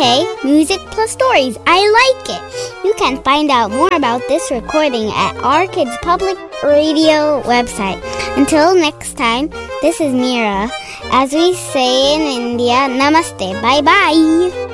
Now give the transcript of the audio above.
Okay, music plus stories. I like it. You can find out more about this recording at our Kids Public Radio website. Until next time, this is Meera. As we say in India, Namaste. Bye-bye.